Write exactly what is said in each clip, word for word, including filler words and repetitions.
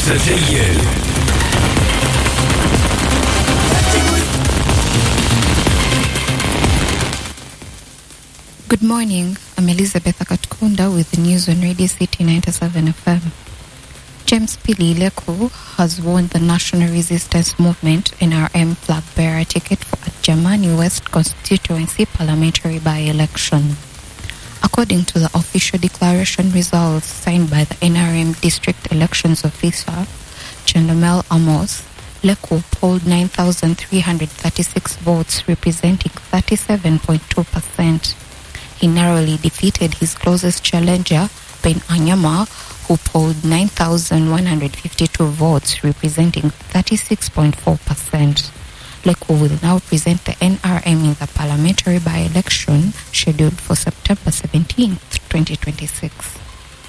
closer to you. Good morning, I'm Elizabeth Akatkunda with the news on Radio City ninety-seven F M. James Pili Leku has won the National Resistance Movement N R M flag bearer ticket for Adjamani West constituency parliamentary by-election. According to the official declaration results signed by the N R M district elections officer, Chandamel Amos, Leku polled nine thousand three hundred thirty-six votes representing thirty-seven point two percent. He narrowly defeated his closest challenger, Ben Anyama, who polled nine thousand one hundred fifty-two votes, representing thirty-six point four percent. Leku will now present the N R M in the parliamentary by-election scheduled for September seventeenth, twenty twenty-six.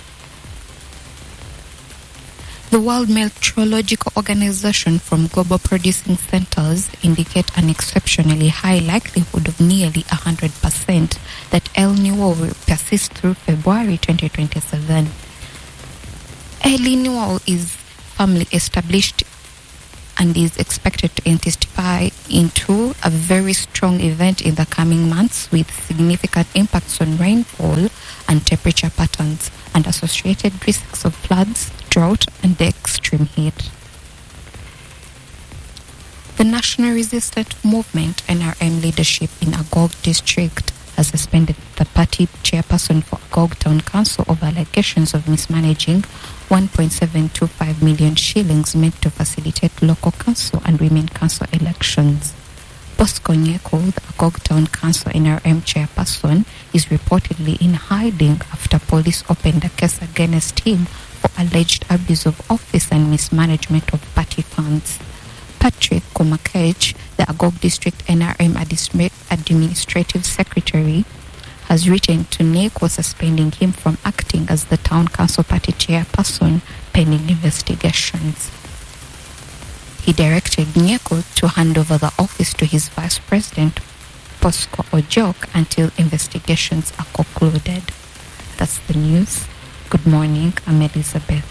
The World Meteorological Organization from global producing centers indicate an exceptionally high likelihood of nearly one hundred percent that El Nino will persist through February twenty twenty-seven. El Nino is firmly established and is expected to intensify into a very strong event in the coming months with significant impacts on rainfall and temperature patterns and associated risks of floods, drought, and extreme heat. The National Resistance Movement N R M leadership in Agog district has suspended the party chairperson for Agog Town Council over allegations of mismanaging one point seven two five million shillings meant to facilitate local council and women council elections. Bosco Nyeko, the Agog Town Council N R M chairperson, is reportedly in hiding after police opened a case against him for alleged abuse of office and mismanagement of party funds. Patrick Komakech, the Agog District N R M Administrative Secretary, has written to Nyeko suspending him from acting as the Town Council Party chairperson pending investigations. He directed Nyeko to hand over the office to his Vice President, Bosco Ojok, until investigations are concluded. That's the news. Good morning, I'm Elizabeth.